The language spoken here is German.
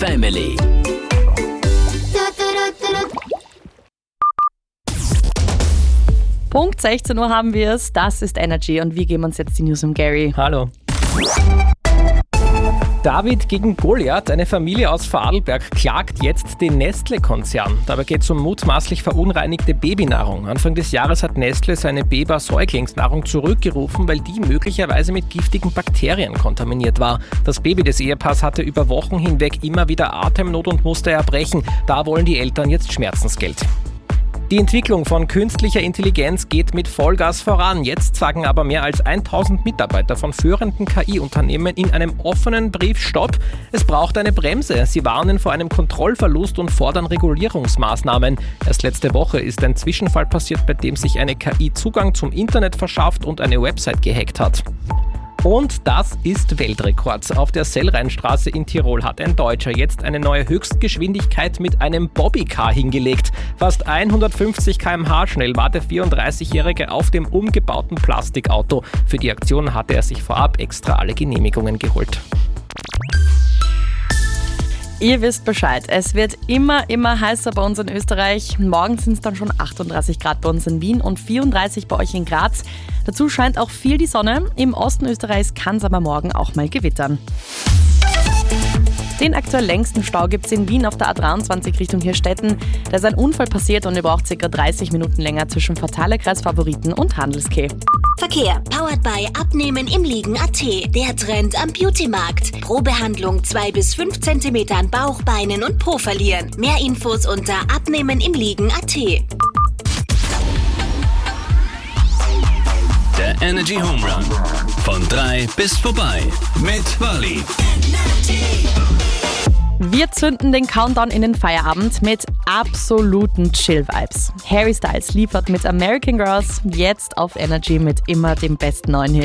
Family. Punkt 16 Uhr haben wir es. Das ist Energy und wir geben uns jetzt die News um Gary. Hallo. David gegen Goliath. Eine Familie aus Vorarlberg klagt jetzt den Nestle-Konzern. Dabei geht es um mutmaßlich verunreinigte Babynahrung. Anfang des Jahres hat Nestle seine Säuglingsnahrung zurückgerufen, weil die möglicherweise mit giftigen Bakterien kontaminiert war. Das Baby des Ehepaars hatte über Wochen hinweg immer wieder Atemnot und musste erbrechen. Da wollen die Eltern jetzt Schmerzensgeld. Die Entwicklung von künstlicher Intelligenz geht mit Vollgas voran. Jetzt sagen aber mehr als 1000 Mitarbeiter von führenden KI-Unternehmen in einem offenen Brief Stopp. Es braucht eine Bremse. Sie warnen vor einem Kontrollverlust und fordern Regulierungsmaßnahmen. Erst letzte Woche ist ein Zwischenfall passiert, bei dem sich eine KI Zugang zum Internet verschafft und eine Website gehackt hat. Und das ist Weltrekord. Auf der Sellrheinstraße in Tirol hat ein Deutscher jetzt eine neue Höchstgeschwindigkeit mit einem Bobbycar hingelegt. Fast 150 km/h schnell war der 34-Jährige auf dem umgebauten Plastikauto. Für die Aktion hatte er sich vorab extra alle Genehmigungen geholt. Ihr wisst Bescheid, es wird immer heißer bei uns in Österreich. Morgen sind es dann schon 38 Grad bei uns in Wien und 34 bei euch in Graz. Dazu scheint auch viel die Sonne. Im Osten Österreichs kann es aber morgen auch mal gewittern. Den aktuell längsten Stau gibt es in Wien auf der A23 Richtung Hirstetten. Da ist ein Unfall passiert und ihr braucht ca. 30 Minuten länger zwischen Fatalerkreis Favoriten und Handelskeh. Verkehr, powered by Abnehmen im Liegen.at. Der Trend am Beauty-Markt. Pro Behandlung 2 bis 5 cm an Bauch, Beinen und Po verlieren. Mehr Infos unter Abnehmen im Liegen.at. Der Energy Home Run. Von 3 bis vorbei. Mit Wally. Wir zünden den Countdown in den Feierabend mit absoluten Chill-Vibes. Harry Styles liefert mit American Girls jetzt auf Energy mit immer dem besten neuen Hit.